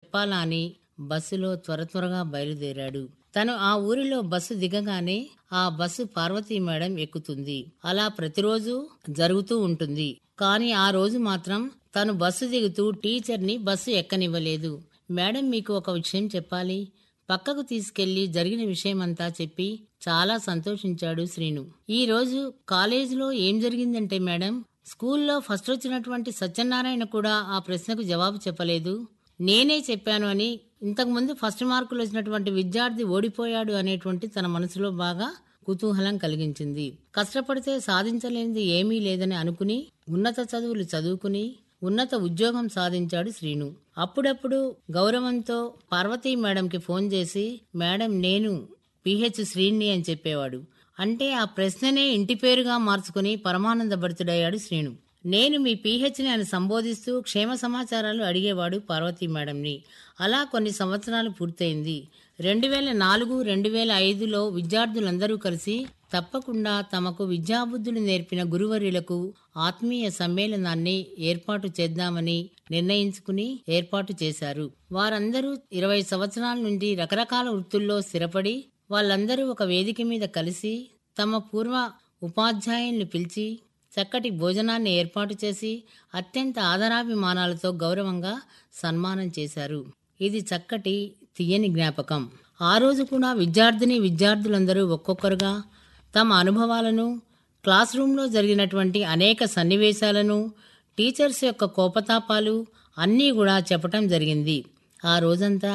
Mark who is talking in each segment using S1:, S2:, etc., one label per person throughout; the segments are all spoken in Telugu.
S1: చెప్పాలా అని బస్సులో త్వరగా బయలుదేరాడు. తను ఆ ఊరిలో బస్సు దిగగానే ఆ బస్సు పార్వతీ మేడం ఎక్కుతుంది. అలా ప్రతిరోజు జరుగుతూ ఉంటుంది. కానీ ఆ రోజు మాత్రం తను బస్సు దిగుతూ టీచర్ని బస్సు ఎక్కనివ్వలేదు. మేడం, మీకు ఒక విషయం చెప్పాలి. పక్కకు తీసుకెళ్లి జరిగిన విషయమంతా చెప్పి చాలా సంతోషించాడు శ్రీను. ఈ రోజు కాలేజీలో ఏం జరిగిందంటే మేడం, స్కూల్లో ఫస్ట్ వచ్చినటువంటి సత్యనారాయణ కూడా ఆ ప్రశ్నకు జవాబు చెప్పలేదు. నేనే చెప్పాను అని ఇంతకుముందు ఫస్ట్ మార్కులు వచ్చినటువంటి విద్యార్థి ఓడిపోయాడు అనేటువంటి తన మనసులో బాగా కుతూహలం కలిగించింది. కష్టపడితే సాధించలేనిది ఏమీ లేదని అనుకుని ఉన్నత చదువులు చదువుకుని ఉన్నత ఉద్యోగం సాధించాడు శ్రీను. అప్పుడప్పుడు గౌరవంతో పార్వతీ మేడంకి ఫోన్ చేసి, మేడం నేను పిహెచ్ శ్రీని అని చెప్పేవాడు. అంటే ఆ ప్రశ్ననే ఇంటి పేరుగా మార్చుకుని పరమానందభరితుడయ్యాడు శ్రీను. నేను మీ పిహెచ్ని అని సంబోధిస్తూ క్షేమ సమాచారాలు అడిగేవాడు పార్వతీ మేడంని. అలా కొన్ని సంవత్సరాలు పూర్తయింది. 2004, 2005లో విద్యార్థులందరూ కలిసి తప్పకుండా తమకు విద్యాబుద్ధులు నేర్పిన గురువర్యులకు ఆత్మీయ సమ్మేళనాన్ని ఏర్పాటు చేద్దామని నిర్ణయించుకుని ఏర్పాటు చేశారు. వారందరూ 20 సంవత్సరాల నుండి రకరకాల వృత్తుల్లో స్థిరపడి వాళ్ళందరూ ఒక వేదిక మీద కలిసి తమ పూర్వ ఉపాధ్యాయుల్ని పిలిచి చక్కటి భోజనాన్ని ఏర్పాటు చేసి అత్యంత ఆదరాభిమానాలతో గౌరవంగా సన్మానం చేశారు. ఇది చక్కటి తీయని జ్ఞాపకం. ఆ రోజు కూడా విద్యార్థులందరూ ఒక్కొక్కరుగా తమ అనుభవాలను, క్లాస్ రూంలో జరిగినటువంటి అనేక సన్నివేశాలను, టీచర్స్ యొక్క కోపతాపాలు అన్నీ కూడా చెప్పటం జరిగింది. ఆ రోజంతా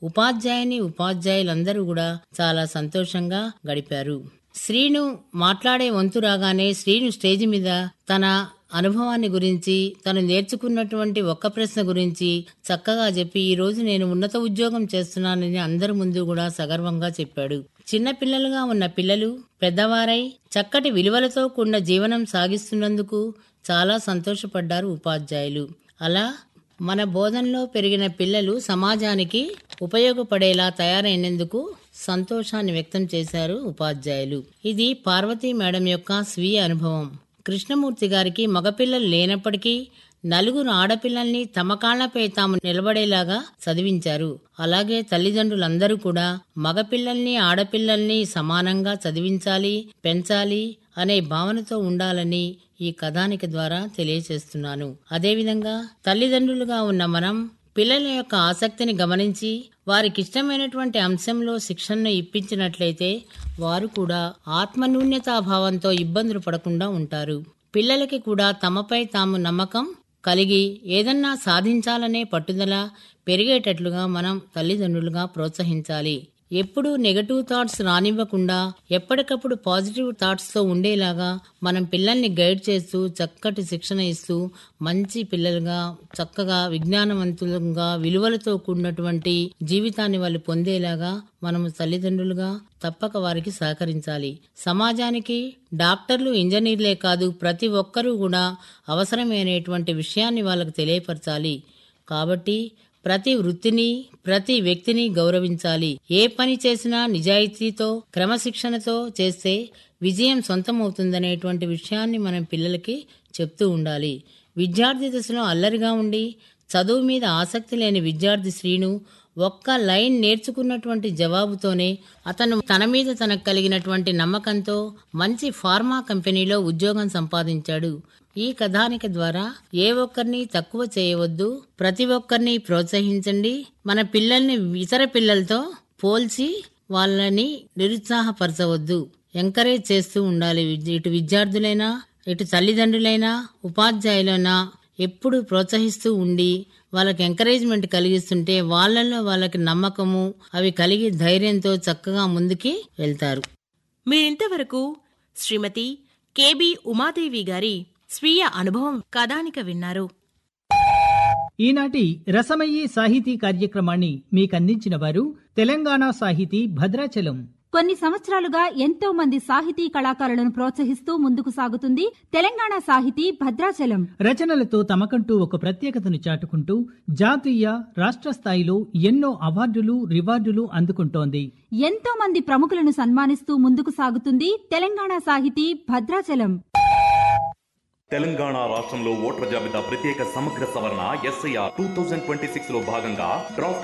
S1: ఉపాధ్యాయులందరూ కూడా చాలా సంతోషంగా గడిపారు. శ్రీను మాట్లాడే వంతు రాగానే శ్రీను స్టేజి మీద తన అనుభవాన్ని గురించి, తను నేర్చుకున్నటువంటి ఒక్క ప్రశ్న గురించి చక్కగా చెప్పి ఈ రోజు నేను ఉన్నత ఉద్యోగం చేస్తున్నానని అందరి ముందు కూడా సగర్వంగా చెప్పాడు. చిన్న పిల్లలుగా ఉన్న పిల్లలు పెద్దవారై చక్కటి విలువలతో కూడిన జీవనం సాగిస్తున్నందుకు చాలా సంతోషపడ్డారు ఉపాధ్యాయులు. అలా మన బోధనలో పెరిగిన పిల్లలు సమాజానికి ఉపయోగపడేలా తయారైనందుకు సంతోషాన్ని వ్యక్తం చేశారు ఉపాధ్యాయులు. ఇది పార్వతీ మేడం యొక్క స్వీయ అనుభవం. కృష్ణమూర్తి గారికి మగపిల్లలు లేనప్పటికీ నలుగురు ఆడపిల్లల్ని తమ కాళ్లపై తాము నిలబడేలాగా చదివించారు. అలాగే తల్లిదండ్రులందరూ కూడా మగపిల్లల్ని ఆడపిల్లల్ని సమానంగా చదివించాలి, పెంచాలి అనే భావనతో ఉండాలని ఈ కథానిక ద్వారా తెలియచేస్తున్నాను. అదేవిధంగా తల్లిదండ్రులుగా ఉన్న మనం పిల్లల యొక్క ఆసక్తిని గమనించి వారికిష్టమైనటువంటి అంశంలో శిక్షణను ఇప్పించినట్లయితే వారు కూడా ఆత్మన్యూన్యతాభావంతో ఇబ్బందులు పడకుండా ఉంటారు. పిల్లలకి కూడా తమపై తాము నమ్మకం కలిగి ఏదన్నా సాధించాలనే పట్టుదల పెరిగేటట్లుగా మనం తల్లిదండ్రులుగా ప్రోత్సహించాలి. ఎప్పుడూ నెగటివ్ థాట్స్ రానివ్వకుండా ఎప్పటికప్పుడు పాజిటివ్ థాట్స్ తో ఉండేలాగా మనం పిల్లల్ని గైడ్ చేస్తూ చక్కటి శిక్షణ ఇస్తూ మంచి పిల్లలుగా చక్కగా విజ్ఞానవంతులుగా విలువలతో కూడినటువంటి జీవితాన్ని వాళ్ళు పొందేలాగా మనము తల్లిదండ్రులుగా తప్పక వారికి సహకరించాలి. సమాజానికి డాక్టర్లు, ఇంజనీర్లే కాదు ప్రతి ఒక్కరూ కూడా అవసరమైనటువంటి విషయాన్ని వాళ్ళకు తెలియపరచాలి. కాబట్టి ప్రతి వృత్తిని, ప్రతి వ్యక్తిని గౌరవించాలి. ఏ పని చేసినా నిజాయితీతో, క్రమశిక్షణతో చేస్తే విజయం సొంతమవుతుందనేటువంటి విషయాన్ని మనం పిల్లలకి చెప్తూ ఉండాలి. విద్యార్థి దశలో అల్లరిగా ఉండి చదువు మీద ఆసక్తి లేని విద్యార్థి శ్రీను ఒక్క లైన్ నేర్చుకున్నటువంటి జవాబుతోనే అతను తన మీద తనకు కలిగినటువంటి నమ్మకంతో మంచి ఫార్మా కంపెనీలో ఉద్యోగం సంపాదించాడు. ఈ కథానిక ద్వారా ఏ ఒక్కరిని తక్కువ చేయవద్దు, ప్రతి ఒక్కరిని ప్రోత్సహించండి. మన పిల్లల్ని ఇతర పిల్లలతో పోల్చి వాళ్ళని నిరుత్సాహపరచవద్దు, ఎంకరేజ్ చేస్తూ ఉండాలి. ఇటు విద్యార్థులైనా, ఇటు తల్లిదండ్రులైనా, ఉపాధ్యాయులైనా ఎప్పుడు ప్రోత్సహిస్తూ ఉండి వాళ్ళకి ఎంకరేజ్మెంట్ కలిగిస్తుంటే వాళ్ళల్లో వాళ్ళకి నమ్మకము అవి కలిగి ధైర్యంతో చక్కగా ముందుకి వెళ్తారు.
S2: మీరింతవరకు శ్రీమతి కెబి ఉమాదేవి గారి స్వీయ అనుభవం కథానిక విన్నారు.
S3: ఈనాటి రసమయీ సాహితీ కార్యక్రమాన్ని మీకందించిన వారు తెలంగాణ సాహితీ భద్రాచలం.
S4: కొన్ని సంవత్సరాలుగా ఎంతో మంది సాహితీ కళాకారులను ప్రోత్సహిస్తూ ముందుకు సాగుతుంది తెలంగాణ సాహితీ భద్రాచలం.
S3: రచనలతో తమకంటూ ఒక ప్రత్యేకతను చాటుకుంటూ జాతీయ, రాష్ట్ర స్థాయిలో ఎన్నో అవార్డులు, రివార్డులు అందుకుంటోంది.
S4: ఎంతో మంది ప్రముఖులను సన్మానిస్తూ ముందుకు సాగుతుంది తెలంగాణ సాహితీ భద్రాచలం.
S5: తెలంగాణ రాష్ట్రంలో ఓటర్ల జాబితా ప్రత్యేక సమగ్ర సవరణ SIR 2026 లో భాగంగా డ్రాఫ్ట్